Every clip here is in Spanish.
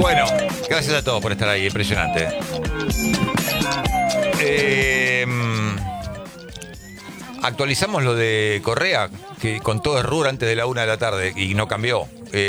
Bueno, gracias a todos por estar ahí, impresionante. Actualizamos lo de Correa, que contó error antes de la 1 de la tarde y no cambió.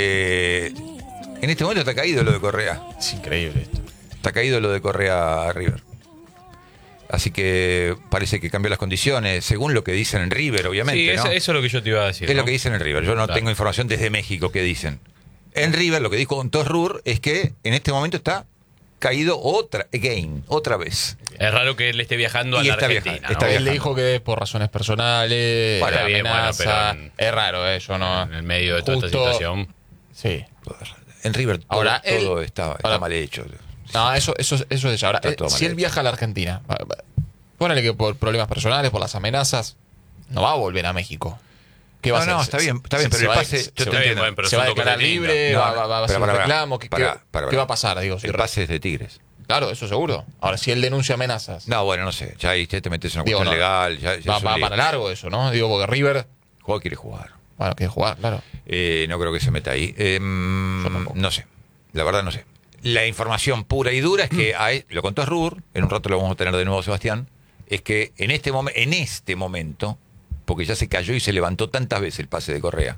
En este momento está caído lo de Correa. Es increíble esto. Está caído lo de Correa a River. Así que parece que cambió las condiciones, según lo que dicen en River, obviamente. Sí, ¿no? eso es lo que yo te iba a decir. Es lo que dicen en River. Yo no tengo información desde México que dicen. En River lo que dijo con Rur es que en este momento está caído otra vez. Es raro que él esté viajando a Y la está Argentina. viajando, ¿no? está Él le dijo que es por razones personales, Bueno, está bien, amenaza. bueno, es raro, yo no. En el medio de toda esta Justo- situación. Sí. En River todo, Ahora, todo él- está ahora- mal hecho. No, eso es ella. Ahora, Está todo mal si él hecho. viaja a la Argentina, ponele que por problemas personales, por las amenazas, no va a volver a México. ¿Qué va a hacer? Está bien, Se pero el va- pase, se- yo se te va- entiendo. bueno, pero se va a son dos declarar cosas libre, distintas. va a hacer un reclamo. ¿Qué va a pasar? Digo, El pase es de Tigres. Claro, eso seguro. Ahora, si él denuncia amenazas, No, bueno, no sé. Ya ahí te metes en una Digo, cuestión no. legal. Ya va es un lío. para largo eso, ¿no? Digo, porque River, El jugador quiere jugar. bueno, quiere jugar, claro. No creo que se meta ahí. tampoco. No sé. La verdad no sé. La información pura y dura es que lo contó Rur, en un rato lo vamos a tener de nuevo Sebastián, es que en este momento, porque ya se cayó y se levantó tantas veces el pase de Correa,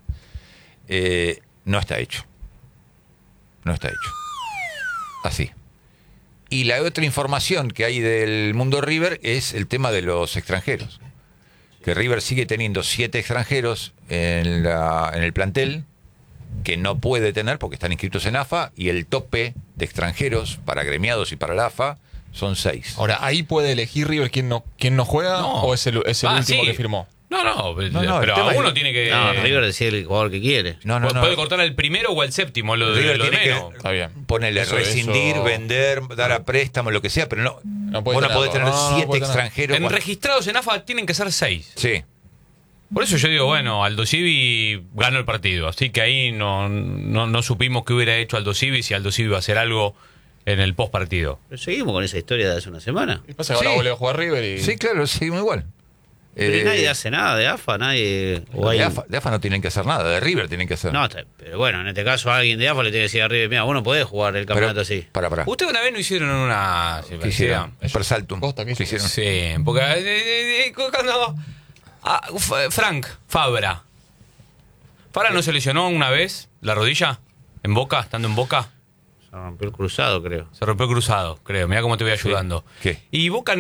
no está hecho. No está hecho. Así. Y la otra información que hay del mundo River es el tema de los extranjeros. Que River sigue teniendo 7 extranjeros en el plantel que no puede tener porque están inscritos en AFA y el tope de extranjeros para agremiados y para la AFA son 6. Ahora, ¿ahí puede elegir River quién no juega No. o es el último Sí. que firmó? No, el pero tema uno es- tiene que... No, River decide el jugador que quiere. No, no, no. Puede cortar al primero o al séptimo, lo de River lo de tiene menos. Está bien. Ponerle, Eso- rescindir, eso- vender, dar a préstamo, lo que sea, pero no. No puede Vos no podés tener tenerlo. No, 7 puede tener. extranjeros. En cuando- registrados en AFA tienen que ser 6. Sí. Por eso yo digo, bueno, Aldo Civi ganó el partido. Así que ahí no supimos qué hubiera hecho Aldo Civi, si Aldo Civi iba a hacer algo en el post partido. Pero seguimos con esa historia de hace una semana. Y pasa que ahora Sí. vuelve a jugar River y... Sí, claro, seguimos igual. Pero nadie hace nada de AFA, nadie... o hay- De AFA no tienen que hacer nada, de River tienen que hacer. No, pero bueno, en este caso alguien de AFA le tiene que decir a River, mira, vos no podés jugar el campeonato así. Para. Ustedes una vez no hicieron una... ¿Qué hicieron? Persaltum. Posta, ¿qué ¿Qué hicieron? Sí, porque cuando Frank Fabra no se lesionó una vez la rodilla en Boca, estando en Boca, Se rompió el cruzado, creo. se rompió el cruzado, creo. Mira cómo te voy ayudando. ¿Qué? Y Boca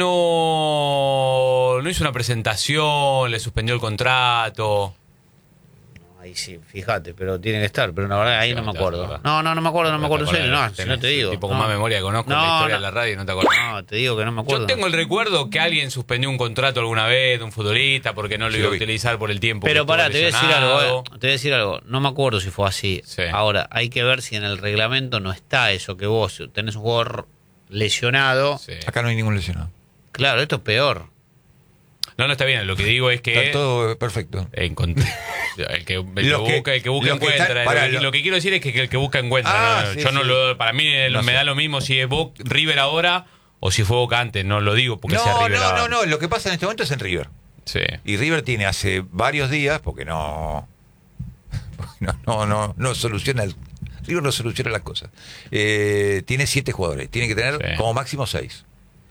no hizo una presentación, le suspendió el contrato. Ahí sí, fíjate, pero tiene que estar. Pero la verdad, ahí Sí, no me te acuerdo. acordás. No me acuerdo, en serio. No, si no te digo. Tipo con No. más memoria que conozco No, la historia no. de la radio y no te acordás. No, te digo que no me acuerdo. Yo tengo el recuerdo que alguien suspendió un contrato alguna vez de un futbolista porque no lo Sí, iba lo a vi. utilizar por el tiempo. Pero que pará, estuvo te voy a decir algo. lesionado. Te voy a decir algo. No me acuerdo si fue así. Sí. Ahora, hay que ver si en el reglamento no está eso, que vos tenés un jugador lesionado. Sí. Acá no hay ningún lesionado. Claro, esto es peor. No, está bien. Lo que digo es que Está todo perfecto. el que Los que- busca los que encuentra. están- pará, lo que quiero decir es que el que busca encuentra. Ah, ¿no? sí, Yo no sí. lo, para mí No me sé. da lo mismo si es River ahora o si fue Boca antes. No lo digo porque sea No, River ahora. no. Lo que pasa en este momento es en River. Sí. Y River tiene hace varios días, porque no soluciona River no soluciona las cosas. Tiene 7 jugadores, tiene que tener Sí. como máximo 6.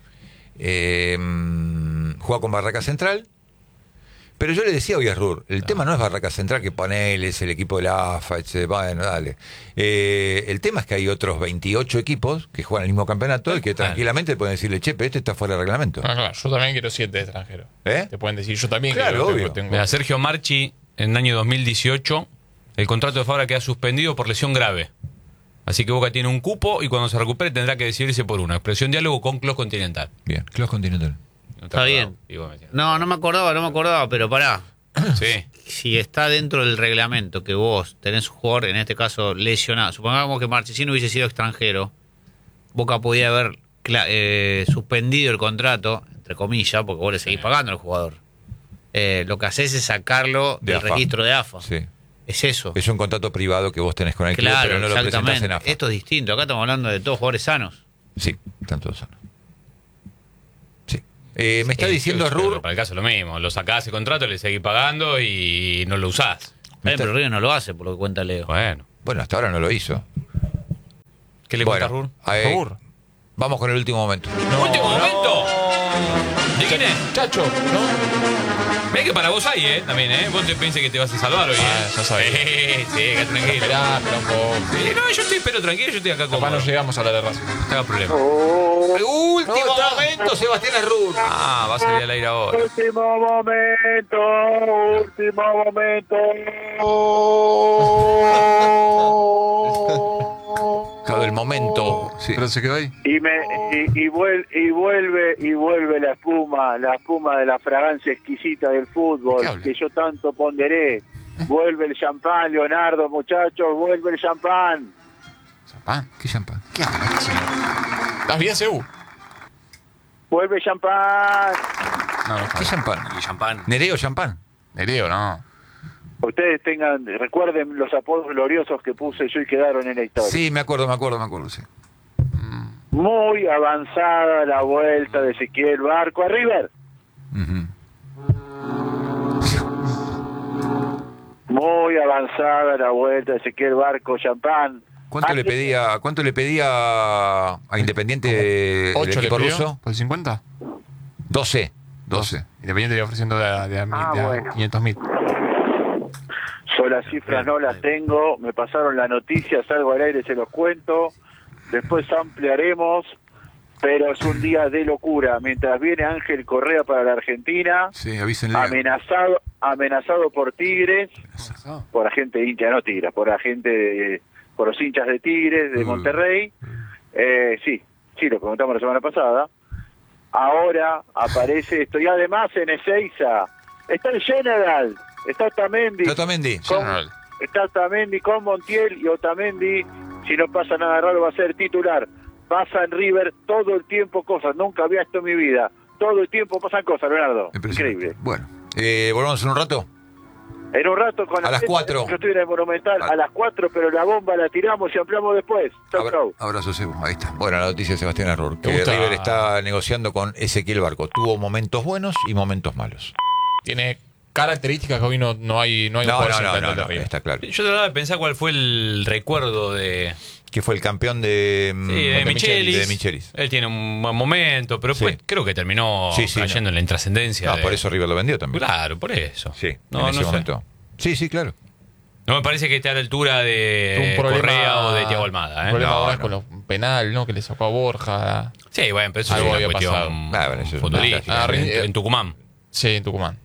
Juega con Barraca Central. Pero yo le decía hoy a Rur, el tema no es Barraca Central, que ponele, es el equipo de la AFA, etc. Bueno, dale. El tema es que hay otros 28 equipos que juegan el mismo campeonato y que tranquilamente pueden decirle, che, pero este está fuera de reglamento. Ah, claro, yo también quiero 7 extranjeros. ¿Eh? Te pueden decir, yo también Claro, quiero, obvio. tengo- Mira, Sergio Marchi, en el año 2018, el contrato de Fabra queda suspendido por lesión grave. Así que Boca tiene un cupo y cuando se recupere tendrá que decidirse por uno. Expresión diálogo con Clos Continental. Bien, Club Continental. ¿No te Está acordás? bien. Y vos me decías. No me acordaba, pero pará. Sí. Si está dentro del reglamento que vos tenés un jugador, en este caso lesionado, supongamos que Marchesín hubiese sido extranjero, Boca podía haber suspendido el contrato, entre comillas, porque vos le seguís pagando al jugador. Lo que haces es sacarlo De del AFA. registro de AFA. Sí. Es eso. Es un contrato privado que vos tenés con el club, Claro, pero no lo presentás exactamente. en AFA. Esto es distinto. Acá estamos hablando de todos jugadores sanos. Sí, están todos sanos. Sí. Me está diciendo Pero Rur. para el caso es lo mismo. Lo sacás ese contrato, le seguís pagando y no lo usás. Pero Río no lo hace, por lo que cuenta Leo. Bueno. Bueno, hasta ahora no lo hizo. ¿Qué le Bueno, cuentas, Rur? ahí, Rur. vamos con el último momento. ¡Último momento! ¿De quién es? Chacho, ¿no? Ve que para vos hay, también, Vos te pensás que te vas a salvar hoy, Ya sabía. Sí, quédate tranquilo. Esperá un poco. Sí, no, yo estoy, pero tranquilo, yo estoy acá Capaz cómodo. no llegamos a hablar de Racing. No te hagas problema. Último momento, Sebastián Arrur. Ah, va a salir al aire ahora. Último momento. Claro, el momento. Sí. Pero se quedó ahí. Y vuelve la espuma de la fragancia exquisita del fútbol ¿Qué habla? que yo tanto ponderé. Vuelve el champán, Leonardo, muchachos, vuelve el champán. ¿Champán? ¿Qué champán? ¿Qué habla este señor? ¿Estás bien, Sebu? Vuelve el champán. No, no. ¿Qué champán? Y champán. ¿Nereo champán? Nereo, no. Ustedes recuerden los apodos gloriosos que puse yo y quedaron en la historia. Sí, me acuerdo, sí. Muy avanzada la vuelta de Ezequiel Barco a River. Ujú. Muy avanzada la vuelta de Ezequiel Barco, champán. ¿Cuánto le pedía a Independiente el 8 le equipo pidió ruso? por 50. 12. 12. Independiente le iba ofreciendo de bueno. 500.000. Yo las cifras no las tengo, me pasaron la noticia, salgo al aire, se los cuento, después ampliaremos, pero es un día de locura. Mientras viene Ángel Correa para la Argentina, Sí, avísenle. amenazado por Tigres, por agente hincha, no Tigres, por por los hinchas de Tigres, de Monterrey. Sí, lo preguntamos la semana pasada. Ahora aparece esto, y además en Ezeiza está el General, está Otamendi. Otamendi. Está Otamendi con Montiel, y Otamendi, si no pasa nada raro, va a ser titular. Pasa en River todo el tiempo cosas, nunca había esto en mi vida. Todo el tiempo pasan cosas, Leonardo. Impresionante. Increíble. Bueno, ¿Volvamos en un rato? En un rato con A las 4. Yo estoy en el Monumental a las 4, pero la bomba la tiramos y ampliamos después. Chau, chau. abrazo, Sebu. Ahí está. Bueno, la noticia de Sebastián Arrur, ¿Te que gusta? River está negociando con Ezequiel Barco. Tuvo momentos buenos y momentos malos. Tiene características que hoy no hay un jugador central de River. está claro. Yo trataba de pensar cuál fue el recuerdo de Que fue el campeón de Michelis. de Michelis. Él tiene un buen momento, pero Sí. después creo que terminó Sí, cayendo en la intrascendencia. No, de- por eso River lo vendió también. Claro, por eso. Sí, No, en ese no sé. momento. Sí, claro. No me parece que esté a la altura de Un problema, Correa o de Thiago Almada. Un problema No, ahora no. con los penal, ¿no? Que le sacó a Borja. Sí, bueno, pero eso Algo es una había cuestión pasado. Bueno, eso es futbolística. una- En Tucumán. Sí, en Tucumán.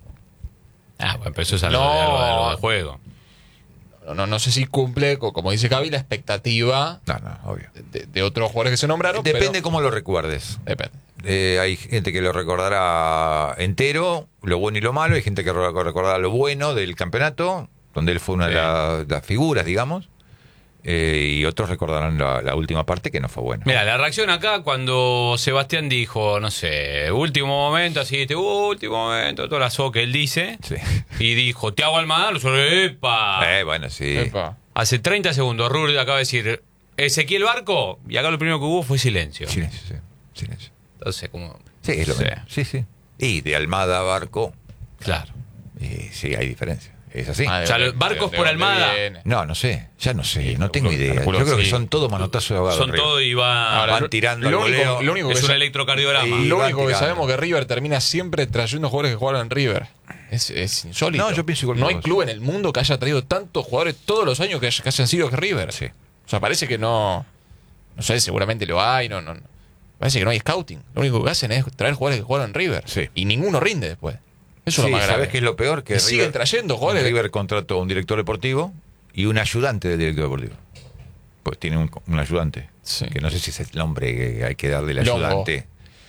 Bueno, pero eso es algo, No. algo de juego. No sé si cumple, como dice Gaby, la expectativa No, obvio. de otros jugadores que se nombraron. Depende pero- cómo lo recuerdes. Depende. Hay gente que lo recordará entero, lo bueno y lo malo. Hay gente que recordará lo bueno del campeonato, donde él fue una de las figuras, digamos. Y otros recordarán la última parte, que no fue buena. Mira, la reacción acá cuando Sebastián dijo, no sé, último momento, así, último momento, toda la so que él dice, Sí. y dijo, Thiago Almada, lo solo, ¡epa! Bueno, sí. Epa. Hace 30 segundos, Rur acaba de decir, Ezequiel Barco, y acá lo primero que hubo fue silencio. Silencio, sí. Silencio. Entonces, como... Sí, es lo Sí. mismo. Sí. Y de Almada a Barco, Claro. sí, hay diferencia. Es así. Ah, O sea, los barcos por dónde Almada. viene? No sé. Ya no sé. Sí, No tengo idea. Yo calculo creo que sí. son todos manotazos de ahogado. Son River. todo y va... Ahora, Van tirando lo al único- voleo. lo único es que un sa- electrocardiograma. Y Lo van único que tirando. sabemos que River termina siempre trayendo jugadores que jugaron en River. Es insólito. No, yo pienso igual que No hay vos. club en el mundo que haya traído tantos jugadores todos los años que hayan sido que River. Sí. O sea, parece que no. No sé, seguramente lo hay. No. Parece que no hay scouting. Lo único que hacen es traer jugadores que jugaron en River. Sí. Y ninguno rinde después. Eso Sí, es lo más grave. ¿sabés qué es lo peor? Que Y siguen trayendo jugadores. River contrató un director deportivo y un ayudante del director deportivo. Pues tiene un ayudante. Sí. Que no sé si es el nombre que hay que darle al Longo. ayudante.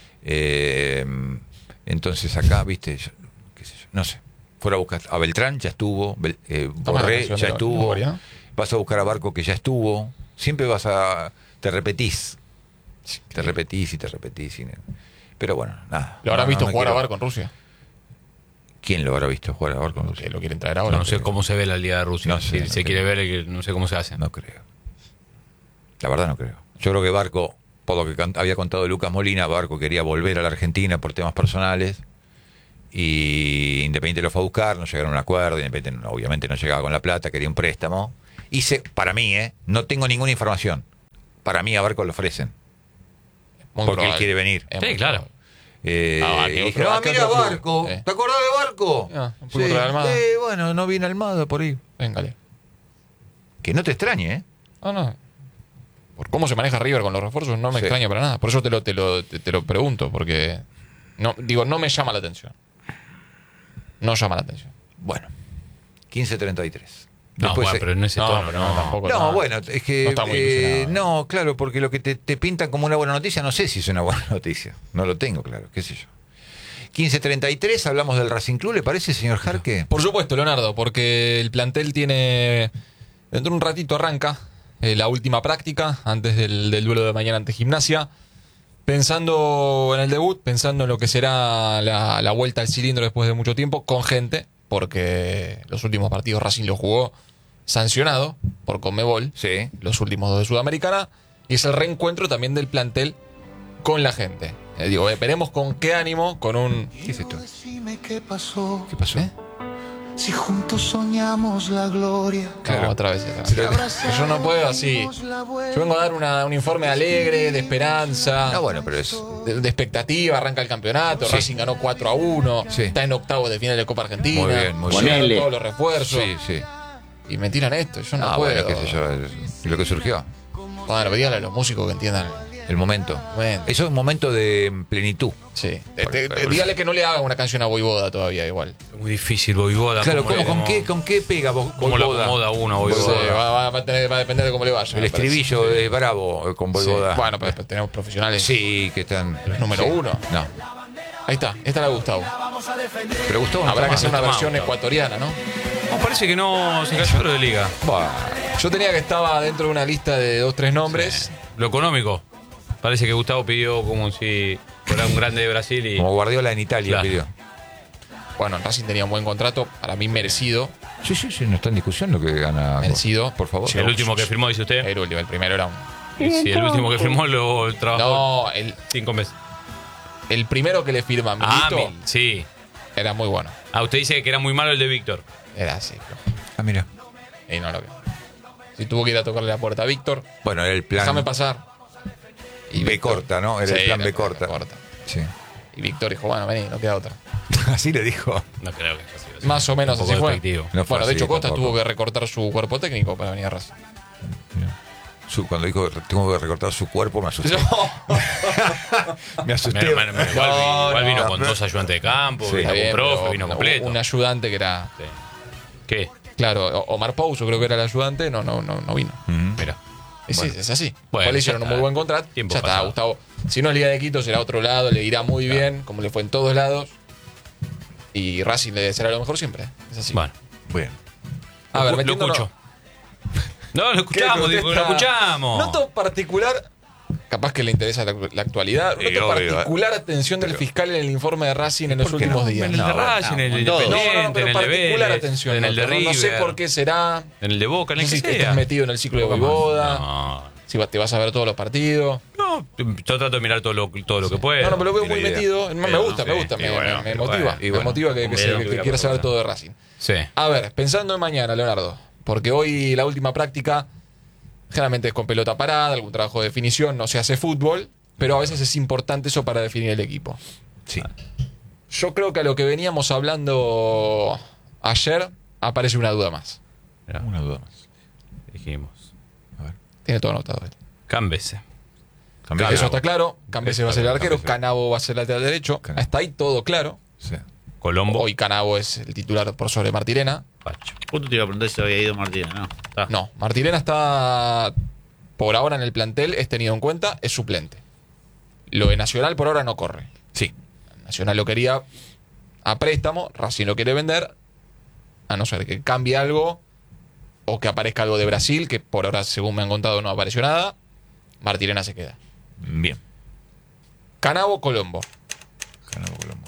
Entonces acá, viste, qué sé yo, no sé. Fuera a buscar a Beltrán, ya estuvo. Toma la Borré, canción ya de estuvo. memoria. Vas a buscar a Barco, que ya estuvo. Siempre te repetís. Te repetís y te repetís. Pero bueno, nada. ¿Lo habrán No, visto no jugar a quiero- Barco en Rusia? ¿Quién lo habrá visto jugar a Barco? No Que sé. lo quieren traer ahora. No sé cómo se ve la Liga de Rusia. No sé, si no se sé. quiere ver, no sé cómo se hace. No creo. La verdad no creo. Yo creo que Barco, por lo que había contado Lucas Molina, Barco quería volver a la Argentina por temas personales. Y Independiente lo fue a buscar, no llegaron a un acuerdo. Independiente obviamente no llegaba con la plata, quería un préstamo. Para mí, no tengo ninguna información. para mí a Barco lo ofrecen. Muy Porque él probable. quiere venir. Es Sí, muy claro. ¿qué Y dije, otro- ah, qué mira otro club? Barco. Sí. ¿Te acordás de Barco? Un pulpo de Almada. Bueno, no viene Almada por ahí. Véngale. Que no te extrañe, ¿eh? No. Por cómo se maneja River con los refuerzos no me Sí. extraña para nada. Por eso te lo pregunto, porque no me llama la atención. No llama la atención. Bueno, 15:33. No, Después bueno, pero en ese tono, pero no. tampoco. No, bueno, es que... No está muy ilusionado. no, claro, porque lo que te pintan como una buena noticia, no sé si es una buena noticia. No lo tengo claro, qué sé yo. 15:33, hablamos del Racing Club, ¿le parece, señor Jarque? Por supuesto, Leonardo, porque el plantel tiene... Dentro de un ratito arranca la última práctica antes del duelo de mañana ante Gimnasia. Pensando en el debut, pensando en lo que será la vuelta al cilindro después de mucho tiempo, con gente, porque los últimos partidos Racing lo jugó sancionado por Conmebol, Sí. los últimos 2 de Sudamericana, y es el reencuentro también del plantel con la gente. Veremos con qué ánimo, con un... ¿Qué es esto? Decime qué pasó, ¿Qué pasó? ¿Eh? si juntos soñamos la gloria. Claro. No, otra vez. Pero yo no puedo así. Yo vengo a dar un informe alegre, de esperanza, No, bueno, pero es... de expectativa. Arranca el campeonato. Sí. Racing ganó 4-1. Sí. Está en octavos de final de Copa Argentina. Muy bien, muy Llegaron bien. todos los refuerzos. Sí, sí. Y me tiran esto. Yo no Ah, puedo. bueno, qué sé yo, es lo que surgió. Bueno, díganle a los músicos que entiendan. El momento. Bueno. Eso es un momento de plenitud. Sí. Por- Dígale que no le hagan una canción a Voivoda todavía, igual. Es muy difícil, Voivoda. Claro, ¿cómo ¿con qué pega vos? ¿Cómo lo Voivoda? acomoda uno, Sí, Voivoda? va a depender de cómo le vaya. El me parece. estribillo es bravo con Sí. Voivoda. Bueno, pues tenemos profesionales. Sí, que están... Número sí. uno. No. Ahí está. Esta la de Gustavo. Pero Gustavo no Habrá está que hacer mal. una está versión mal. ecuatoriana, ¿no? No, parece que no se cayó de liga. Buah. Yo tenía que estaba dentro de una lista de 2-3 nombres. Lo económico. Parece que Gustavo pidió como si fuera un grande de Brasil y. Como Guardiola en Italia Claro. pidió. Bueno, Racing tenía un buen contrato, para mí merecido. Sí, no está en discusión lo que gana. Merecido. Por favor. El último que firmó, dice usted. El último, el primero era un... Sí, el último que firmó lo trabajó No, el 5 meses. primero que le firma a Milito Sí. era muy bueno. Ah, usted dice que era muy malo el de Víctor. Era así. Ah, mira. Y no lo vio. Si tuvo que ir a tocarle la puerta a Víctor, Bueno, era el plan déjame pasar. B Víctor- corta, ¿no? Era Sí, el plan era B corta. corta. Sí. Y Víctor dijo, bueno, vení, no queda otra. Así le dijo. No creo que sea así. Más o menos Un poco así fue. despectivo. No fue Bueno, de así hecho Costa tampoco. tuvo que recortar su cuerpo técnico para venir a Racing. Cuando dijo tengo que recortar su cuerpo, me asusté. Me asusté. Igual vino no, con no. 2 ayudantes de campo, Sí, vino Está bien, con profe, pero vino completo. un ayudante que era... Sí. ¿Qué? Claro, Omar Pouso creo que era el ayudante, no vino. Ujú. Mira. Sí, es así. Bueno, Le hicieron ya un muy está. buen contrato. Tiempo Ya está, pasado. Gustavo. Si no es Liga de Quito, será otro lado, le irá muy bien, como le fue en todos lados. Y Racing le será lo mejor siempre. Es así. Bueno, Bien. A ver, lo metiéndonos- escucho. No, lo escuchamos, ¿Qué digo, lo contesta? escuchamos. Noto particular, capaz que le interesa la actualidad, Sí, noto obvio, particular atención del fiscal en el informe de Racing en los ¿por qué últimos no? días. En el de Racing, en el de todos. Independiente, pero en el de particular Vélez, atención. en el de noto, River. no sé por qué será. En el de Boca, en No el sé que si estás sea. metido en el ciclo de Voivoda, No, si te vas a ver todos los partidos. no, yo trato de mirar todo lo que puedo. No, pero lo veo tiene muy idea. metido. Me Pero gusta, no me sé. gusta, Y bueno, me pero motiva. bueno, y Me bueno. motiva que quiera saber todo de Racing. Sí. A ver, pensando en mañana, Leonardo, porque hoy la última práctica generalmente es con pelota parada, algún trabajo de definición, no se hace fútbol, pero a veces es importante eso para definir el equipo. Sí. Yo creo que a lo que veníamos hablando ayer aparece una duda más. Mirá, Una duda más. dijimos. Tiene todo anotado él. Cámbese. Cambiar. Eso está claro. Cambese va a ser el arquero, Cambese. Canavo va a ser lateral derecho. Canavo. Hasta ahí todo claro. Sí. Colombo. Hoy Canavo es el titular por sobre Martirena. Pacho. Justo te iba a preguntar si se había ido Martínez. No, está. No, Martirena está por ahora en el plantel, es tenido en cuenta, es suplente. Lo de Nacional por ahora no corre. Sí. Nacional lo quería a préstamo, Racing lo quiere vender, a no ser que cambie algo o que aparezca algo de Brasil, que por ahora, según me han contado, no apareció nada. Martirena se queda. Bien. Canavo, Colombo. Canavo, Colombo.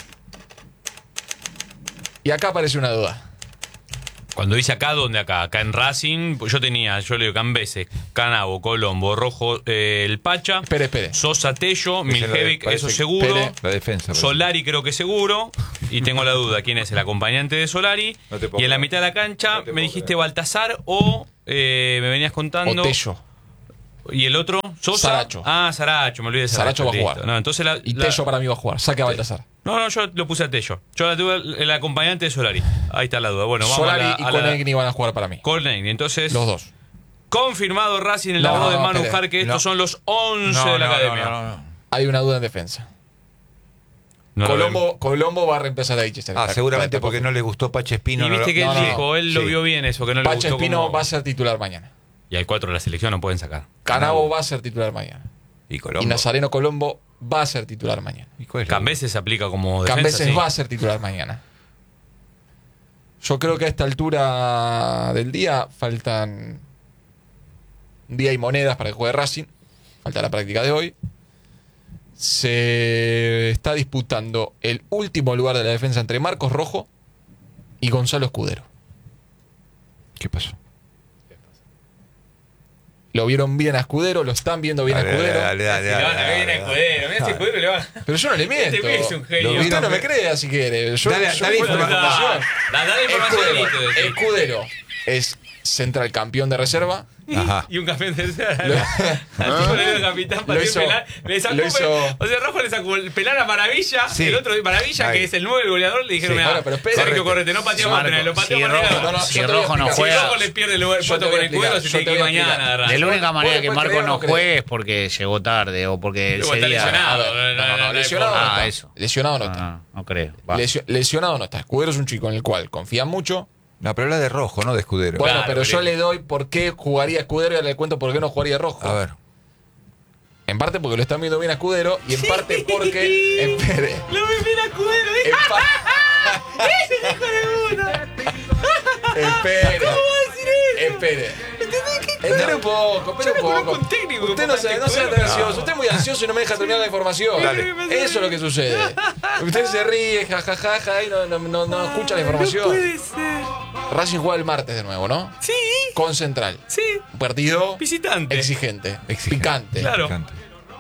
Y acá aparece una duda. Cuando dice acá, ¿dónde acá? Acá en Racing, pues yo le digo Cambeses, Canavo, Colombo, Rojo, el Pacha, Espere. Sosa, Tello, Miljevic, parece eso que- seguro. Pere. La defensa. parece. Solari creo que seguro. Y tengo la duda quién es el acompañante de Solari. No te puedo Y en la creer. mitad de la cancha No te me puedo dijiste creer. Baltasar o me venías contando. O Tello. ¿Y el otro? ¿Sosa? Saracho. Saracho, me olvidé de Saracho va a listo. jugar. No, entonces Y Tello para mí va a jugar. Saque a Baltasar. No, yo lo puse a Tello. Yo la tuve el acompañante de Solari. Ahí está la duda. Bueno, vamos Solari a y Conegni van a jugar para mí. Conegni. Entonces, Los dos. confirmado Racing en la No, voz de no, Manu espere. Jarque. Estos No. son los 11 de la academia. Hay una duda en defensa. No lo vemos. Colombo va a reemplazar a Ichester. Seguramente porque no le gustó Pache Espino. Y viste que él no, no. dijo, él lo Sí. vio bien eso, que no le Pache gustó. Espino como- va a ser titular mañana. Y hay 4 de la selección, no pueden sacar. Canavo va a ser titular mañana. Y Colombo. Y Nazareno Colombo va a ser titular mañana. ¿Y cuál es la Cambeses se aplica como defensa. Cambeses sí. va a ser titular mañana. Yo creo que a esta altura del día faltan un día y monedas para que juegue Racing. Falta la práctica de hoy. Se está disputando el último lugar de la defensa entre Marcos Rojo y Gonzalo Escudero. ¿Qué pasó? Lo vieron bien a Escudero, lo están viendo bien a Escudero. Dale, Le van a ver bien a Escudero. Mirá ese Escudero le va. Pero yo no le miento. Este pibe es un genio. Usted no me crea si quiere. Yo, Dale, yo dale cuento la información. información. Dale información de Escudero, listo, decís. Escudero es central campeón de reserva. Ajá. Y un campeón de tercera. Al tipo le dio el capitán para Lo hizo- pelar. Le sacó lo hizo- O sea, Rojo le sacó el pelar a Maravilla. Sí. El otro de Maravilla, Ahí. que es el 9 del goleador, le dijeron: Sí. "Mirá, Bueno, pero espera. Sergio, correte, no pateó Marco, Martínez, lo pateó si Martínez". Rojo- No, no, si yo te voy a Rojo no explicar. Si juega- Rojo le pierde el lugar Yo puesto te voy con a el cuero, explicar, se yo tiene te que ir voy a mañana. explicar. agarrar. De la única manera que Puede Marco creer o no no creer. juegue es porque llegó tarde o porque Luego ese está día... lesionado. No, lesionado no Ah, está. eso. Lesionado no está. No creo. Va. Lesionado no está. Escudero es un chico en el cual confían mucho. No, pero habla de Rojo, no de Escudero. Bueno, Claro, pero yo pero- le doy por qué jugaría Escudero y ahora le cuento por qué no jugaría Rojo. A ver. En parte porque lo están viendo bien a Escudero y en parte porque. Espere. Lo ve bien a Escudero. En Espere. Espere. Espere un poco, espere un Yo no poco. conozco un técnico que Usted no ponga se este sea tan Escudero. ansioso. Usted es muy ansioso y no me deja terminar la información. Dale. Eso es lo que sucede. Usted se ríe, jajajaja, y no escucha la información. Puede ser. Racing juega el martes de nuevo, ¿no? Sí, Con Central. sí. Un partido Visitante. exigente, Exigente. picante. Claro. Picante.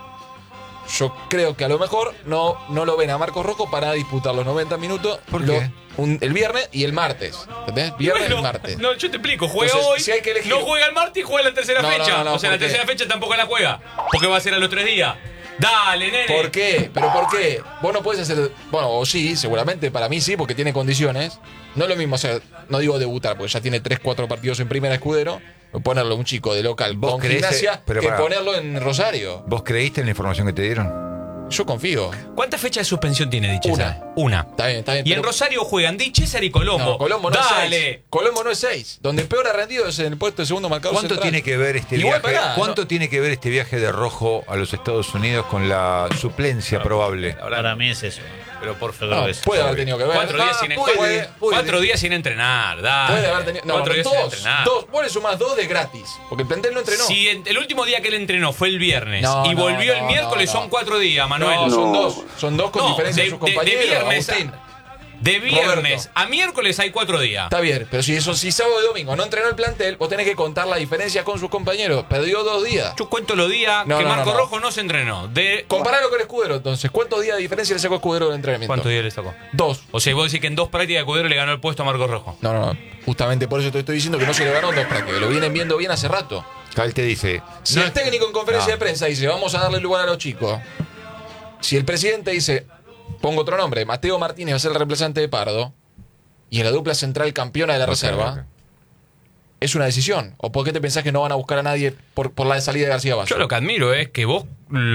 Yo creo que a lo mejor no lo ven a Marcos Rojo para disputar los 90 minutos. ¿Por qué? El viernes y el martes. ¿Entendés? Viernes Bueno, y martes. No, yo te explico. Juega Entonces, hoy. si hay que elegir- No juega el martes y juega la tercera No, no, fecha. no, o sea, la ¿por qué? tercera fecha tampoco la juega. Porque va a ser a los 3 días. Dale, nene. ¿Por qué? ¿Pero por qué? Vos no podés hacer. Bueno, o sí, seguramente. Para mí sí, porque tiene condiciones. No es lo mismo, o sea, no digo debutar, porque ya tiene 3-4 partidos en primera Escudero. Ponerlo a un chico de local ¿Vos con creés, Gimnasia pero que pará. ponerlo en Rosario. ¿Vos creíste en la información que te dieron? Yo confío. ¿Cuántas fechas de suspensión tiene Dichesa? Una. Está bien, está bien. Y en pero- Rosario juegan Di César y Colombo. No, Colombo no es Dale. 6. Colombo no es 6. Donde peor ha rendido es en el puesto de segundo marcador ¿Cuánto central. tiene que ver este Igual, viaje? pará, ¿Cuánto no- tiene que ver este viaje de Rojo a los Estados Unidos con la suplencia probable? Para mí es eso. Pero por favor. No, creo que es. puede haber tenido que ver. 4 días, sin, puede. 4 días sin entrenar. Dale. Puede haber tenido. No, 4 días sin dos. entrenar. Vos le sumás 2 de gratis. Porque el plantel no entrenó. Si el último día que él entrenó fue el viernes No, y no, volvió el no, miércoles, no, no. son 4 días, Manuel. No, son dos. Son dos con No, diferencia de sus compañeros. viernes, Agustín. de viernes Roberto. a miércoles hay 4 días. Está bien, pero si sábado y domingo no entrenó el plantel, vos tenés que contar la diferencia con sus compañeros. Perdió 2 días. Yo cuento los días No, que no, Marco no. Rojo no se entrenó. Comparalo con Escudero, entonces. ¿Cuántos días de diferencia le sacó Escudero del entrenamiento? ¿Cuántos días le sacó? 2. O sea, vos decís que en 2 prácticas Escudero le ganó el puesto a Marco Rojo. No. Justamente por eso te estoy diciendo que no se le ganó 2 prácticas. Lo vienen viendo bien hace rato. Él te dice. Si el técnico en conferencia No. de prensa dice, vamos a darle lugar a los chicos. Si el presidente dice, pongo otro nombre, Mateo Martínez va a ser el reemplazante de Pardo, y en la dupla central campeona de la reserva, ok. es una decisión. ¿O por qué te pensás que no van a buscar a nadie por la salida de García Vaso? Yo lo que admiro es que vos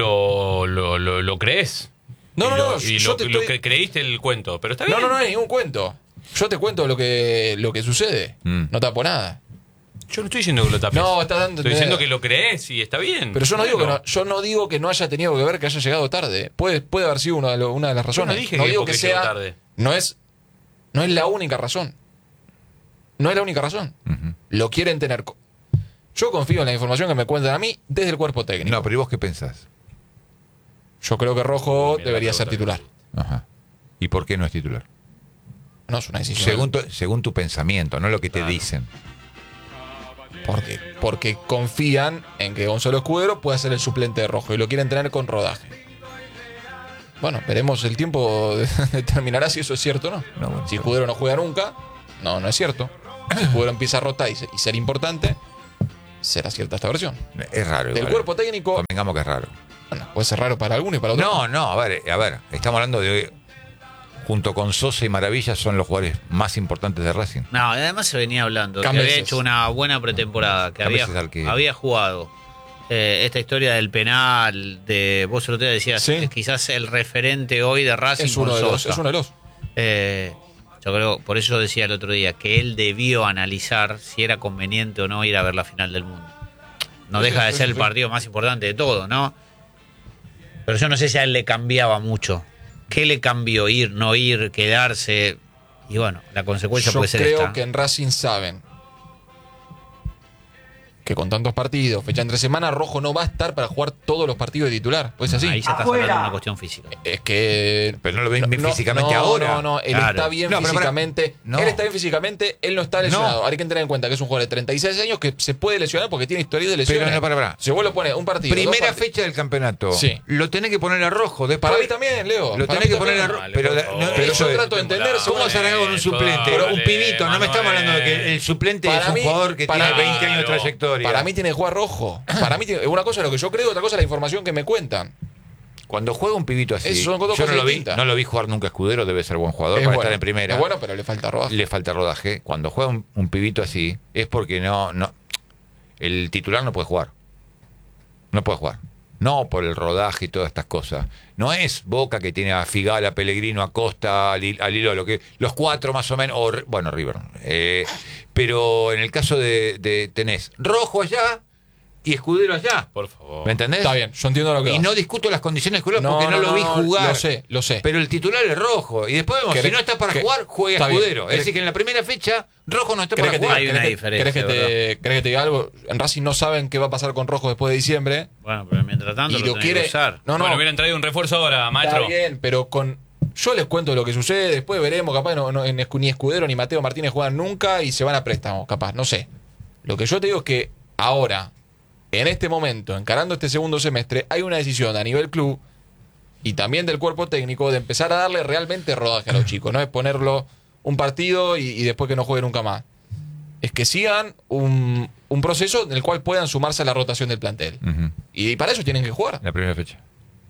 lo creés. No, Y no, lo- no, Y yo lo, te lo estoy- que creíste el cuento. Pero está bien. No es ningún cuento. Yo te cuento lo que sucede. No tapo nada. Yo no estoy diciendo que lo tapes. No, estás dando Estoy diciendo entender. que lo creés y está bien. Pero yo no digo que Bueno. yo no digo que no haya tenido que ver que haya llegado tarde. Puede haber sido una de las razones. dije que digo porque que llegó sea. tarde. No es la única razón. No es la única razón. Ujú. Lo quieren tener. Yo confío en la información que me cuentan a mí desde el cuerpo técnico. No, pero ¿y vos qué pensás? Yo creo que Rojo Mira, debería la ser pregunta. titular. Ajá. ¿Y por qué no es titular? No es una decisión. Según tu pensamiento, no lo que te dicen. Porque confían en que Gonzalo Escudero pueda ser el suplente de Rojo y lo quieren tener con rodaje. Bueno, veremos, el tiempo determinará si eso es cierto o no. No, bueno, Si Escudero no juega nunca, no es cierto. Si Escudero empieza a rotar y ser importante, será cierta esta versión. Es raro. Del igual. cuerpo técnico, Convengamos que es raro. bueno, puede ser raro para alguno y para otro. No, a ver, estamos hablando de, junto con Sosa y Maravilla, son los jugadores más importantes de Racing. No, además se venía hablando que Cambeses. había hecho una buena pretemporada, que Cambeses al que- había jugado. Esta historia del penal, de vos el otro día decías, Sí. quizás el referente hoy de Racing Es uno con de los. Sosa. Es uno de los. Yo creo, por eso decía el otro día, que él debió analizar si era conveniente o no ir a ver la final del mundo. No Sí, deja sí, de sí, ser sí. el partido más importante de todo, ¿no? Pero yo no sé si a él le cambiaba mucho. ¿Qué le cambió? Ir, no ir, quedarse. Y bueno, la consecuencia Yo puede ser creo esta. que en Racing saben que con tantos partidos, fecha entre semana, Rojo no va a estar para jugar todos los partidos de titular. Pues así. Ahí ya estás hablando de una cuestión física. Es que. Pero no lo ven bien físicamente ahora. No, él Claro. está bien No, pero físicamente. no. Él está bien físicamente, él no está lesionado. Hay que tener en cuenta que es un jugador de 36 años que se puede lesionar porque tiene historial de lesiones. Pero no, para. Si vos lo pones un partido. Primera dos partidos- fecha del campeonato. Sí. Lo tenés que poner a Rojo. Después, Para mí también, Leo. Lo para tenés mí que poner a también. Rojo. Dale, Pero, por favor. no, Pero eso yo es. trato de entender. ¿Cómo vas a ganar con un suplente? Dale, Un pibito. No me estamos hablando de que el suplente Para es un mí- jugador que para tiene mí- 20 años de Claro. trayectoria. Para mí tiene que jugar Rojo. Para mí una cosa es lo que yo creo, otra cosa es la información que me cuentan. Cuando juega un pibito así, Esas son dos yo no cosas lo vi, distintas. no lo vi jugar nunca a Escudero, debe ser buen jugador Es para bueno, estar en primera. es bueno, pero le falta rodaje. Le falta rodaje. Cuando juega un pibito así, es porque no, el titular no puede jugar. No puede jugar. No por el rodaje y todas estas cosas. No es Boca que tiene a Figala, a Pellegrino, a Costa, a Lilolo, que los cuatro más o menos, bueno, River. Pero en el caso de tenés Rojo allá y Escudero allá. Por favor. ¿Me entendés? Está bien, yo entiendo lo que Y vas. no discuto las condiciones de Escudero porque no lo vi jugar. Lo sé. Pero el titular es Rojo. Y después vemos, ¿Querés- si no está para que- jugar, juega está bien. Escudero. Es ¿Querés- decir, que en la primera fecha, Rojo no está ¿Querés para que te, jugar. Hay una querés que- diferencia, querés que te diga algo? En Racing no saben qué va a pasar con Rojo después de diciembre. Bueno, pero mientras tanto Y lo lo tenés quiere. que usar. No, Bueno, hubieran traído un refuerzo ahora, maestro. Está bien, pero con. Yo les cuento lo que sucede, después veremos, capaz ni Escudero ni Mateo Martínez juegan nunca y se van a préstamo, capaz, no sé. Lo que yo te digo es que ahora, en este momento, encarando este segundo semestre, hay una decisión a nivel club y también del cuerpo técnico de empezar a darle realmente rodaje a los chicos, no es ponerlo un partido y después que no juegue nunca más. Es que sigan un proceso en el cual puedan sumarse a la rotación del plantel. Ujú. Y para eso tienen que jugar. La primera fecha.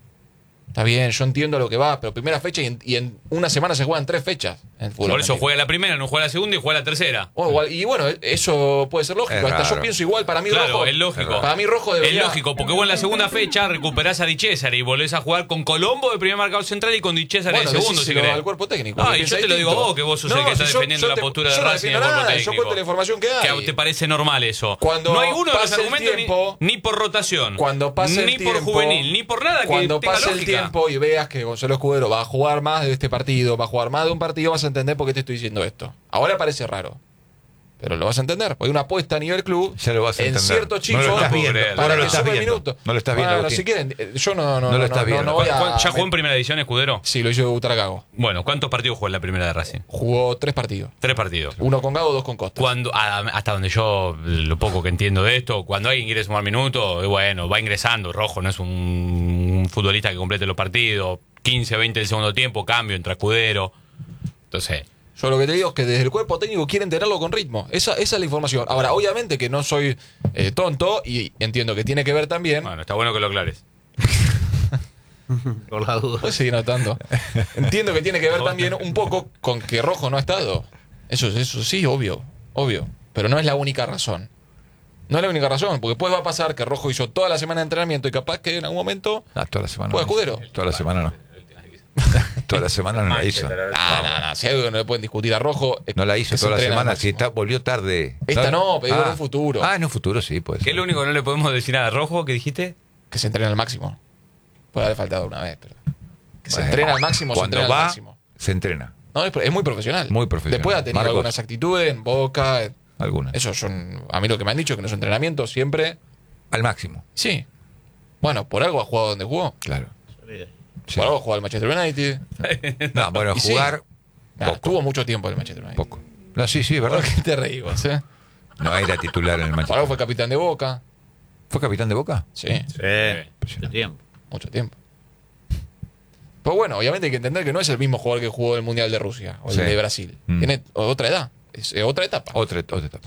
Está bien, yo entiendo lo que va, pero primera fecha y en una semana se juegan 3 fechas en el fútbol. Por eso argentino. juega la primera, no juega la segunda y juega la tercera. Y bueno, eso puede ser lógico. Es Hasta raro. yo pienso igual, para mí Claro, Rojo. es lógico. Para mí Rojo Es debería. lógico, porque vos en la segunda fecha recuperás a Di Cesare y volvés a jugar con Colombo de primer marcador central y con Di Cesare Bueno, de segundo, si decíselo querés. al cuerpo técnico. No, que y yo piensa te lo digo a distinto. vos, que vos sos el que está si yo- defendiendo yo la te- postura de yo no Racing y el defiendo cuerpo nada, técnico. yo cuento la información que hay. Que te parece normal eso. Cuando no hay uno de los pase el argumentos tiempo- ni por rotación, Cuando pase ni el por tiempo, juvenil, ni por nada que cuando tenga pase el lógica. tiempo y veas que Gonzalo Escudero va a jugar más de este partido, va a jugar más de un partido, vas a entender por qué te estoy diciendo esto. Ahora parece raro, pero lo vas a entender. Porque hay una apuesta a nivel club Ya lo vas a en entender. ciertos chicos No lo estás viendo, para no lo que estás sume viendo. minutos. No lo estás viendo, Bueno, Agustín. si quieren, yo no No lo estás viendo. no voy a- ¿Ya jugó en primera edición Escudero? Sí, lo hizo Butrago. Bueno, ¿cuántos partidos jugó en la primera de Racing? Jugó 3 partidos. 3 partidos. Uno con Gago, 2 con Costa. Hasta donde yo, lo poco que entiendo de esto, cuando alguien quiere sumar minutos, bueno, va ingresando. Rojo no es un futbolista que complete los partidos. 15, 20 del segundo tiempo, cambio entre Escudero. Entonces, Yo lo que te digo es que desde el cuerpo técnico quieren tenerlo con ritmo. Esa es la información. Ahora, obviamente que no soy tonto y entiendo que tiene que ver también. bueno, está bueno que lo aclares. Por la duda. Puedes seguir notando. Entiendo que tiene que ver también un poco con que Rojo no ha estado. Eso sí, obvio. Pero no es la única razón. No es la única razón, porque después va a pasar que Rojo hizo toda la semana de entrenamiento y capaz que en algún momento. Toda la semana. ¿Juega no. Escudero? Toda la semana no. Toda la semana no la hizo. No. Si hay algo que no le pueden discutir a Rojo. es No la que hizo se toda la entrena al semana. Si máximo. volvió tarde. Esta no, pero digo en un futuro. En un futuro sí, pues. ¿Qué es lo único que no le podemos decir a Rojo que dijiste? Que se entrena al máximo. Puede haber faltado una vez, pero. Que se Bueno, entrena al máximo, se Cuando entrena al va, máximo. se entrena. No, es muy profesional. Muy profesional. Después ha tenido Marcos. algunas actitudes en Boca. Algunas. Eso son. A mí lo que me han dicho que en los entrenamientos siempre. Al máximo. Sí. Bueno, por algo ha jugado donde jugó. Claro. Sí. Por algo ha jugado al Manchester United. No, bueno, Y sí. jugar Nah, tuvo mucho tiempo en el Manchester United. poco. No, sí, ¿verdad? ¿Por qué te reís vos, No era titular en el Por algo Manchester. fue capitán de Boca. ¿Fue capitán de Boca? Sí, Mucho tiempo. mucho tiempo. Pero bueno, obviamente hay que entender que no es el mismo jugador que jugó el Mundial de Rusia o el Sí. de Brasil. Mm. Tiene otra edad. Es otra etapa. Otra etapa. Claro.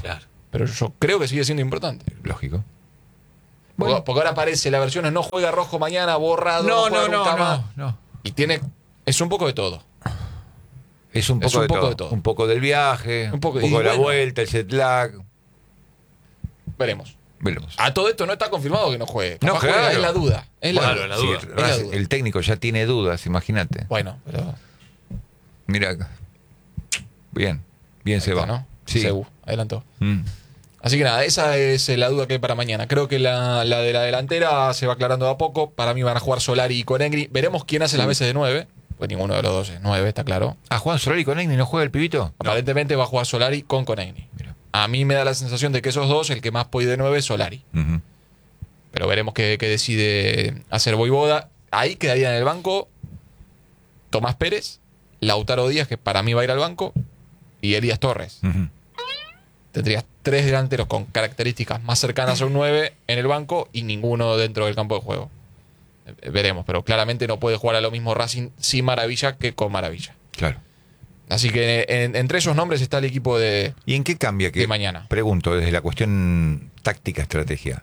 pero yo creo que sigue siendo importante. Lógico. Porque ahora aparece la versión no juega Rojo mañana, borrado, juega nunca más. no. Y es un poco de todo. Es un poco, de todo. Un poco del viaje, un poco de la vuelta, el jet lag. Veremos. Veremos. A todo esto no está confirmado que no juegue. No, Capaz juega, claro. es la duda. Es la Claro, duda. la duda. Sí, Es la duda. el técnico ya tiene dudas, imagínate. Bueno, pero Mira acá. Bien se va. ¿no? Sí. Sebu, adelantó. Mm. Así que nada, esa es la duda que hay para mañana. Creo que la de la delantera se va aclarando de a poco. Para mí van a jugar Solari y Conegri. Veremos quién hace las veces de 9. Pues ninguno de los dos es 9, está claro. Juan Solari con Egni no juega el pibito. Aparentemente va a jugar Solari con Conegri. Mira. A mí me da la sensación de que esos dos, el que más puede ir de 9 es Solari. Ujú. Pero veremos qué decide hacer Voivoda. Ahí quedaría en el banco Tomás Pérez, Lautaro Díaz, que para mí va a ir al banco, y Elías Torres. Ujú. Tendrías 3 delanteros con características más cercanas a un 9 en el banco y ninguno dentro del campo de juego. Veremos, pero claramente no puede jugar a lo mismo Racing sin Maravilla que con Maravilla. Claro. Así que entre esos nombres está el equipo de ¿Y en qué cambia que de mañana? Pregunto, desde la cuestión táctica, estratégica.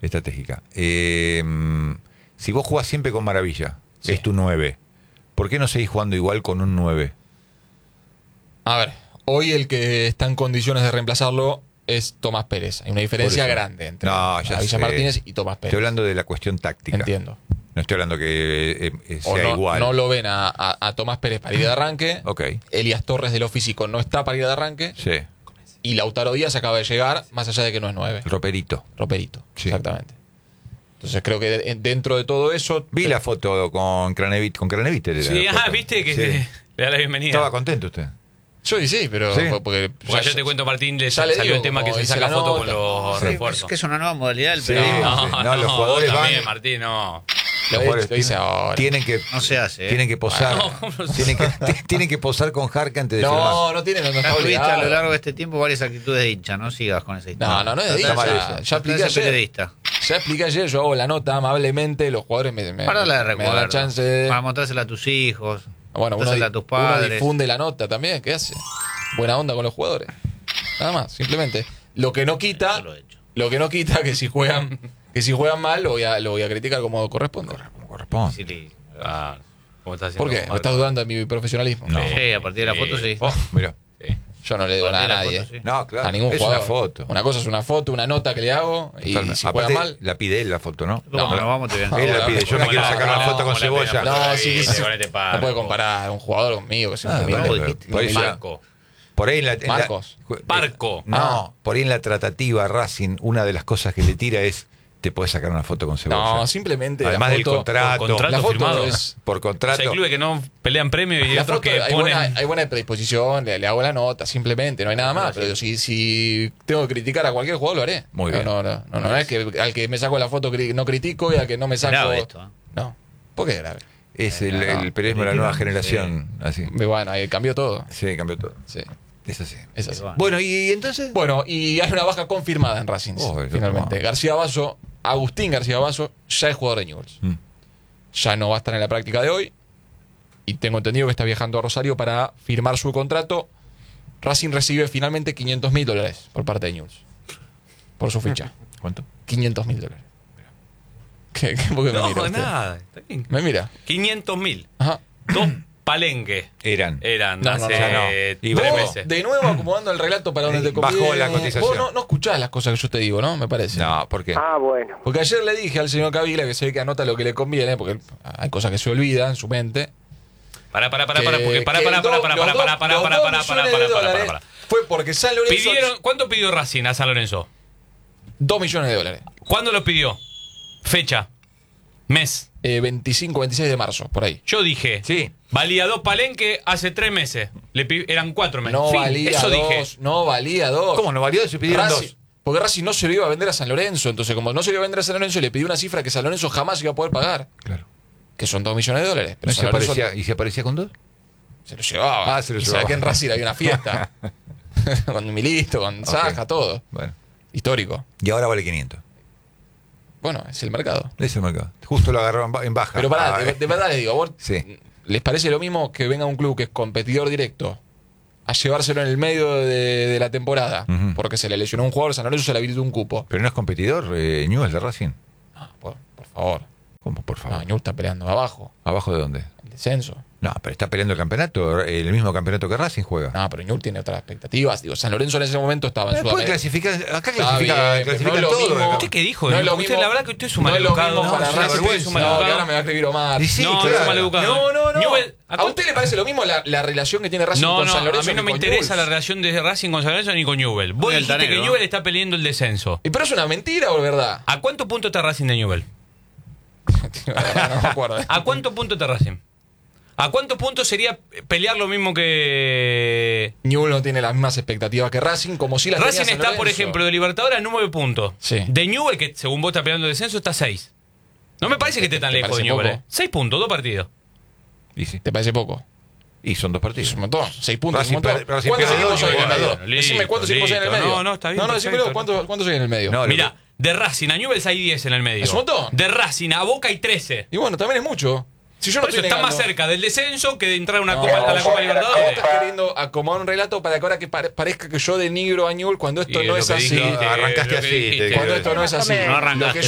Si vos jugás siempre con Maravilla, Sí. es tu 9, ¿por qué no seguís jugando igual con un 9? A ver, hoy el que está en condiciones de reemplazarlo es Tomás Pérez. Hay una diferencia Por eso. grande entre No, ya Maravilla sé. Martínez y Tomás Pérez. Estoy hablando de la cuestión táctica. Entiendo. No estoy hablando que O sea no, igual. no lo ven a Tomás Pérez para ir de arranque. Ok, Elías Torres de lo físico no está para ir de arranque. sí. Y Lautaro Díaz acaba de llegar, más allá de que no es 9. El roperito. Roperito, Sí. exactamente. Entonces creo que dentro de todo eso... Vi la foto con Craneviter. Con Craneviter era Sí, la foto. viste que Sí. le da la bienvenida. Estaba contento usted. Sí, pero... Sí. Porque Porque ayer te cuento, Martín, le ya le salió digo, el tema como que se dice saca la foto nota. con los Sí. refuerzos. Es que es una nueva modalidad del Sí. periodismo. No, los jugadores vos también, van- Martín, no. Lo Los jugadores dice ahora. tienen que No se hace, ¿eh? tienen que posar. Tienen que posar con Jarca antes de firmar. No tiene, no Ya está tuviste a obligado. lo largo de este tiempo varias actitudes de hincha, no sigas con esa historia. No es de Está mal hincha. eso. Ya expliqué Tratá de ser ayer. periodista. Ya expliqué ayer, yo hago la nota amablemente, los jugadores me Para la de me dan la recuerdo. chance de... Para mostrársela a tus hijos. Bueno, mostrársela a tus padres. difunde la nota también, ¿qué hace? Buena onda con los jugadores. Nada más, simplemente. Lo que no quita, Eso lo he hecho. que si juegan mal lo voy a criticar como corresponde. Como corresponde. Sí, sí. Ah, ¿cómo estás haciendo? ¿Por qué? Marco? ¿Me estás dudando de mi profesionalismo? No. Sí, a partir de la foto sí. Oh, mira. Sí. Yo no le digo A nada a partir de la nadie. foto, sí. No, claro. A ningún es jugador. una foto. Una cosa es una foto, una nota que le hago y Totalmente. si juega Aparte, mal... la pide él la foto, ¿no? Cuando nos vamos te voy a- Él la pide. Yo me quiero sacar una foto con cebolla. No, sí, Con este par. no puede comparar un jugador conmigo que sea un Bueno, humilde. por ahí ya- Marco. Por ahí Marcos. Parco. No, por ahí en la tratativa Racing, una de las cosas que le tira es te puedes sacar una foto con cebolla. No, simplemente Además la del foto, contrato, por contrato la foto firmado. es... por O contrato. sea, hay clubes que no pelean premios y La otros foto, que hay, ponen. hay buena predisposición, le hago la nota, simplemente, no hay nada más. Pero si tengo que criticar a cualquier jugador, lo haré. Muy bien. No es que al que me saco la foto no critico y al que no me saco. Grave esto, ¿eh? No, ¿por qué grave? Es el periodismo de la nueva generación. Así. Bueno, ahí cambió todo. Sí, cambió todo. Sí, Es así. es así. Bueno, y entonces. Bueno, y hay una baja confirmada en Racing, Oh, el finalmente. otro. García Basso, Agustín García Basso, ya es jugador de Newell's. Mm. Ya no va a estar en la práctica de hoy. Y tengo entendido que está viajando a Rosario para firmar su contrato. Racing recibe finalmente $500.000 por parte de Newell's. Por su ficha. ¿Cuánto? $500.000. ¿Por qué me No, mira usted? nada. Está bien. Me mira. 500.000. Ajá. Dos palenques Eran. eran No, hace ya no. Y 3 Vos, meses. de nuevo acomodando el relato para donde te Bajó conviene. la cotización. Vos no escuchás las cosas que yo te digo, ¿no? Me parece. No, ¿por qué? bueno. Porque ayer le dije al señor Cavila que se ve que anota lo que le conviene, porque hay cosas que se olvidan en su mente. Pará, Que- porque que pará. los 2 millones de dólares fue porque San Lorenzo... ¿Cuánto pidió Racing a San Lorenzo? $2 millones. ¿Cuándo lo pidió? Fecha. Mes. 25, 26 de marzo, por ahí. Yo dije, Sí. valía 2 palenques hace 3 meses. Eran 4 meses. No Fin, valía eso 2, dije. no valía 2. ¿Cómo no valió? Se pidieron Racing- dos. Porque Racing no se lo iba a vender a San Lorenzo. Entonces, como no se lo iba a vender a San Lorenzo, le pidió una cifra que San Lorenzo jamás iba a poder pagar. Claro. Que son $2 millones. Pero ¿No San se Lorenzo aparecía, ¿y se aparecía con dos? se lo llevaba. Ah, se lo y llevaba. sabía que en Racing había una fiesta. Con Milito, con Saja, todo. Bueno. Histórico. Y ahora vale 500. Bueno, es el mercado. Es el mercado. Justo lo agarró en baja. Pero pará, Ah, de verdad les digo, ¿a vos Sí. les parece lo mismo que venga un club que es competidor directo a llevárselo en el medio de la temporada, Ujú. porque se le lesionó un jugador, San Lorenzo se le habilitó un cupo. Pero no es competidor, Newell's de Racing. No, por favor. ¿Cómo, por No, favor? Newell's está peleando abajo, ¿Abajo de dónde? el descenso. No, pero está peleando el campeonato, el mismo campeonato que Racing juega. No, pero Newell's tiene otras expectativas. Digo, San Lorenzo en ese momento estaba en Puede Sudamérica. clasificar, acá Está bien, pero clasifican no es lo todo. mismo. acá. ¿Usted qué dijo? No es lo Usted, mismo- la verdad que usted es un no es lo maleducado. mismo para es una Racing. vergüenza. No, que ahora me va a escribir Omar. Y sí, No, claro. es un maleducado. No. Newell, ¿A usted le parece lo mismo la relación que tiene Racing No, con no, San Lorenzo? a mí no que me con interesa la Newell's? relación de Racing con San Lorenzo ni con Newell. Vos Muy dijiste que altanero, ¿no? Newell está peleando el descenso. ¿Y pero es una mentira o es verdad? ¿A cuánto punto está Racing de Newell? No me acuerdo. ¿A cuánto punto está Racing? ¿A cuántos puntos sería pelear lo mismo que... Newell's no tiene las mismas expectativas que Racing, como si las tenía Racing San está, por Lorenzo. ejemplo, de Libertadores a 9 puntos. Sí. De Newell, que según vos está peleando el descenso, está 6. No me parece que esté tan ¿Te lejos de parece Newell. poco? 6 puntos, 2 partidos. Y sí. ¿Te parece poco? Y son 2 Es partidos. un montón. 6 puntos es Racing un montón. pierde- Racing ¿Cuántos pierde equipos dos, hay en el bueno, medio? listo, Decime cuántos equipos hay en el listo. medio. No, está bien, No, decime perfecto. cuántos hay en el medio. No, Mira, de Racing a Newell's hay 10 en el medio. ¿Es un montón? De Racing a Boca hay 13. Y bueno, también es mucho. Si yo no Por eso estoy está negando- más cerca del descenso que de entrar a, una No, Copa, a la Copa vos Libertadores. estás queriendo acomodar un relato para que ahora que parezca que yo denigro a Newell's cuando esto Y no lo es que así. dijiste, arrancaste lo que así, dijiste. te Cuando esto no es así. No arrancaste.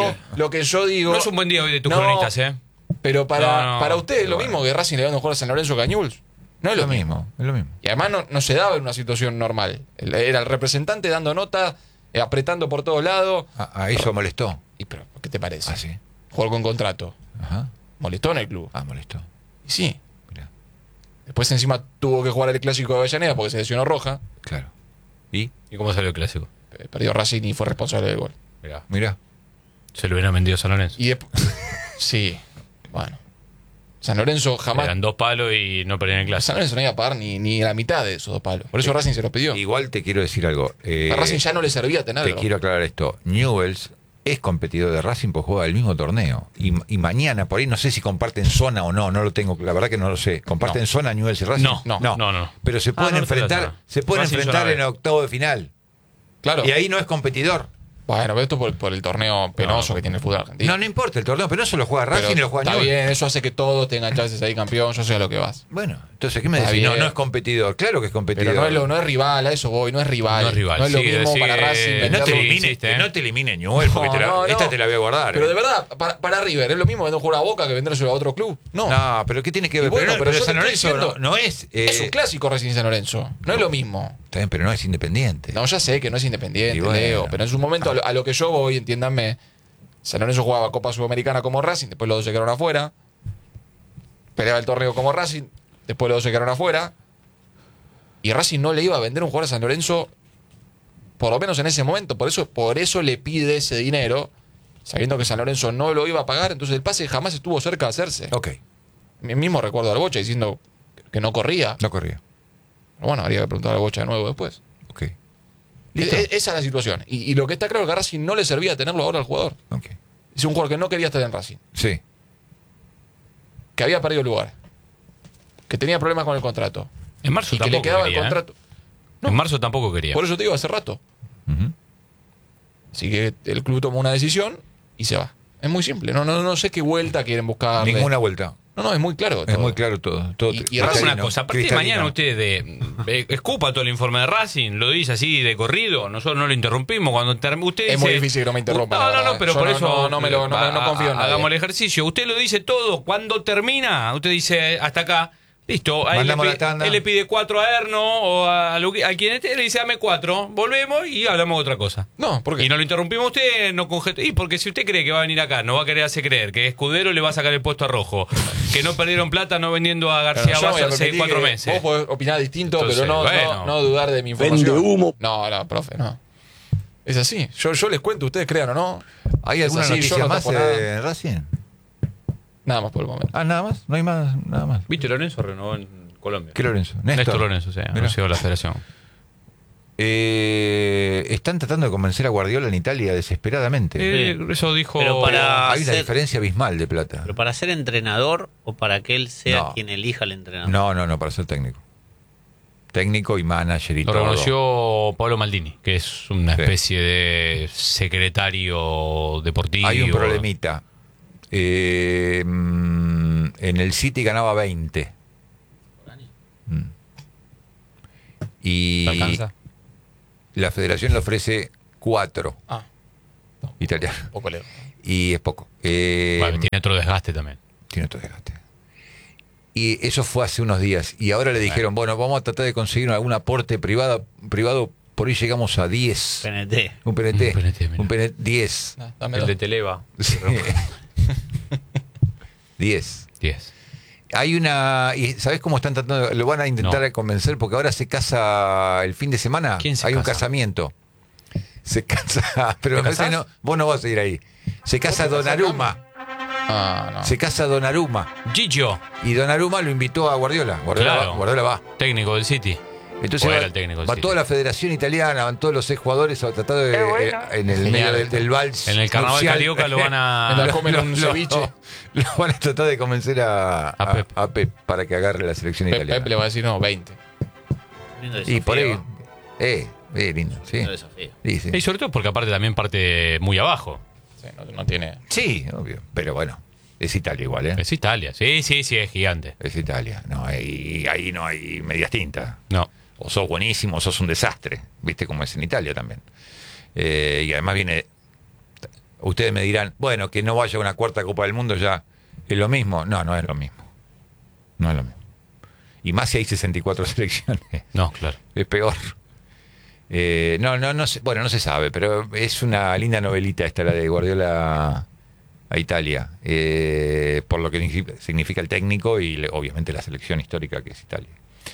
Lo que yo digo. No es un buen día hoy de tus No, cronistas, ¿eh? Pero No, para usted es lo bueno. mismo que Racing le dando jugar a San Lorenzo que a Newell's. No es lo mismo. Es lo mismo. Y además no se daba en una situación normal. Era el representante dando nota, apretando por todos lados. A eso molestó. ¿Y pero qué te parece? Ah, sí. Jugar con contrato. Ajá. Molestó en el club. Ah, molestó. Y sí. Mirá, Después encima tuvo que jugar el clásico de Avellaneda porque se lesionó Roja. claro. ¿Y? ¿Y cómo salió el clásico? Perdió Racing y fue responsable del gol. Mirá. Mirá. Se lo hubieran vendido a San Lorenzo. Y sí, bueno. San Lorenzo jamás. Eran 2 palos y no perdían el San clásico. Lorenzo no iba a pagar ni la mitad de esos 2 palos. Por eso Racing se los pidió. Igual te quiero decir algo. A Racing ya no le servía Te tenerlo. quiero aclarar esto. Newell's es competidor de Racing porque juega el mismo torneo. Y mañana, por ahí, no sé si comparten zona o no. No lo tengo. La verdad que no lo sé. ¿Comparten No. zona Newell's y Racing? No. Pero se pueden no te enfrentar, pasa. se pueden Racing enfrentar zona en B. octavo de final. Claro. Y ahí no es competidor. Bueno, pero esto por el torneo penoso que tiene el fútbol argentino. No, no importa el torneo, pero no solo juega Pero Racing ni lo juega está Newell's. bien, eso hace que todos tengan chances ahí campeón. Yo sé a lo que vas. Bueno, entonces, ¿qué me Está decís? No, bien. no es competidor. Claro que es competidor. Pero no es rival, a eso voy, no es rival. No es rival, No es lo sigue, mismo sigue. para Racing. Que no te venderlo. elimine, insiste, que ¿eh? no te elimine Newell's, porque esta te la voy a guardar. Pero ¿eh? de verdad, para River, ¿es lo mismo vender un jugador a Boca que vendérselo a otro club? No. No, pero ¿qué tiene que Y ver? bueno, pero yo San te estoy Lorenzo diciendo, no es. Es un clásico Racing San Lorenzo. No es lo mismo. Está bien, pero no es independiente. No, ya sé que no es independiente, Y bueno. Leo. Pero en su momento, a lo que yo voy, entiéndanme, San Lorenzo jugaba Copa Sudamericana como Racing, después los dos se quedaron afuera. Peleaba el torneo como Racing, después los dos se quedaron afuera. Y Racing no le iba a vender un jugador a San Lorenzo, por lo menos en ese momento. Por eso le pide ese dinero, sabiendo que San Lorenzo no lo iba a pagar. Entonces el pase jamás estuvo cerca de hacerse. Ok, Mismo recuerdo al Bocha diciendo que no corría. no corría. Pero bueno, habría que preguntar al Bocha de nuevo después. Ok. ¿Listo? Esa es la situación. Y lo que está claro es que a Racing no le servía tenerlo ahora al jugador. Ok. Es un jugador que no quería estar en Racing, Sí. que había perdido el lugar, que tenía problemas con el contrato En marzo y que le tampoco quedaba quería. el contrato. En marzo tampoco quería. Por eso te digo hace rato. Ujú. Así que el club tomó una decisión y se va. Es muy simple. No sé qué vuelta quieren buscar. Ninguna vuelta. No, es muy claro. Es todo. muy claro todo. Todo Y Hagamos Racing, una cosa, a partir de cristalino. mañana usted escupa todo el informe de Racing, lo dice así de corrido, nosotros no lo interrumpimos cuando usted Es dice, muy difícil que no me interrumpan, la No, verdad. pero Yo por no- eso no confío en nadie. hagamos el ejercicio. Usted lo dice todo, cuando termina, usted dice hasta acá. Listo, ahí Mandamos le la tanda. él le pide 4 a Erno o a quien esté, le dice dame 4, volvemos y hablamos de otra cosa. No, ¿por qué? Y no lo interrumpimos usted, no y porque si usted cree que va a venir acá, no va a querer hacer creer que Escudero le va a sacar el puesto a Rojo, que no perdieron plata no vendiendo a García Yo no voy Vaso a hace permitir 4 que meses. Vos podés opinar distinto, Entonces, pero bueno. no dudar de mi información. Vende humo. No, profe, no. Es así. Yo les cuento, ustedes crean o no. ¿Hay Es alguna así, yo noticia no más tapo nada. en Racing? Nada más por el momento. Ah, nada más. No hay más, nada más. Viste, Lorenzo renovó en Colombia. ¿Qué Lorenzo? Néstor Lorenzo, sí, Mirá. anunció la federación. Están tratando de convencer a Guardiola en Italia desesperadamente. Eso dijo. Pero para Hay una ser- diferencia abismal de plata. ¿Pero para ser entrenador o para que él sea No. quien elija al entrenador? No, para ser técnico. Técnico y manager y Lo todo. reconoció Pablo Maldini, que es una Sí. especie de secretario deportivo. Hay un problemita. En el City ganaba 20. Mm. Y ¿Te alcanza? la federación le ofrece 4 Ah, italianos. un poco lejos. Y es poco. Bueno, tiene otro desgaste también. Tiene otro desgaste. Y eso fue hace unos días. Y ahora le dijeron, bueno, vamos a tratar de conseguir algún aporte privado. Por ahí llegamos a 10. PNT. Un PNT. Un PNT, mira. Un PNT, 10. Ah, El dámelo. de Televa. Sí. 10. 10. Hay una... ¿Y sabés cómo están tratando? Lo van a intentar No. convencer porque ahora se casa el fin de semana. ¿Quién se Hay un casa? casamiento. Se casa... Pero ¿Te me parece casás? no, vos no vas a ir ahí. Se casa Donnarumma. Ah, no. Se casa Donnarumma. Gigio, Y Donnarumma lo invitó a Guardiola. Claro. Guardiola va. técnico del City. Entonces O era va, el técnico del va City. toda la Federación Italiana, van todos los exjugadores a tratar de... en el Genial medio esto. del vals En el carnaval nupcial. carioca lo van a... En la comen un Lo- ceviche. lo van a tratar de convencer a Pep para que agarre la selección Pep italiana. le va a decir, no, 20. Lindo Y desafío. por ahí... lindo, sí. Lindo desafío. Sí, sí. Y sobre todo porque aparte también parte muy abajo. Sí, no tiene... Sí, obvio. Pero bueno, es Italia igual, ¿eh? Es Italia. Sí, es gigante. Es Italia. No, ahí no hay medias tintas. No. O sos buenísimo o sos un desastre. ¿Viste cómo es en Italia también? Y además viene... Ustedes me dirán, bueno, que no vaya a una cuarta Copa del Mundo ya es lo mismo. No, no es lo mismo. No es lo mismo. Y más si hay 64 selecciones. No, claro. Es peor. No sé, bueno, no se sabe, pero es una linda novelita esta, la de Guardiola a Italia, por lo que significa el técnico y obviamente la selección histórica que es Italia.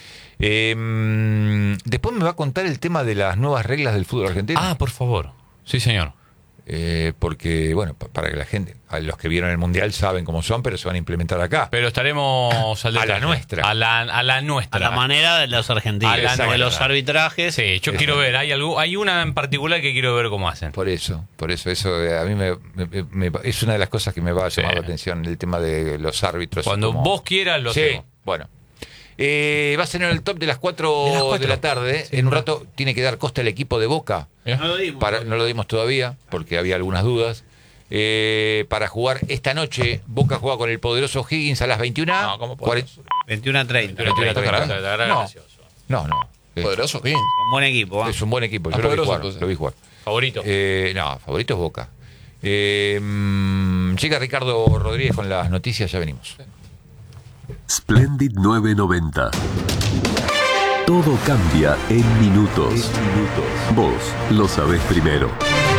Después me va a contar el tema de las nuevas reglas del fútbol argentino. Ah, por favor. Sí, señor. Porque, bueno, para que la gente, a los que vieron el Mundial saben cómo son, pero se van a implementar acá. Pero estaremos al A la detalle. nuestra. A la nuestra. A la manera de los argentinos. A la de nuestra. los arbitrajes. Sí, yo Eso. quiero ver. Hay una en particular que quiero ver cómo hacen. Por eso, eso a mí es una de las cosas que me va a llamar Sí. la atención, el tema de los árbitros. Cuando como- vos quieras lo Sí, hacemos. bueno. Va a ser en el top de las 4 De las de 4. la tarde. Sí. En un rato tiene que dar costa el equipo de Boca. Mirá. No lo dimos. No lo dimos todavía, porque había algunas dudas. Para jugar esta noche, Boca juega con el poderoso Higgins a las 21. No, ¿cómo poderoso? 21-30. 21-30. No. Poderoso, ¿quién? Un buen equipo. ¿eh? Es un buen equipo. Ah, Yo lo vi poderoso, jugar. entonces. Lo vi jugar. Favorito. No, favorito es Boca. Llega Ricardo Rodríguez con las noticias, ya venimos. Splendid 990. Todo cambia en minutos. Vos lo sabés primero.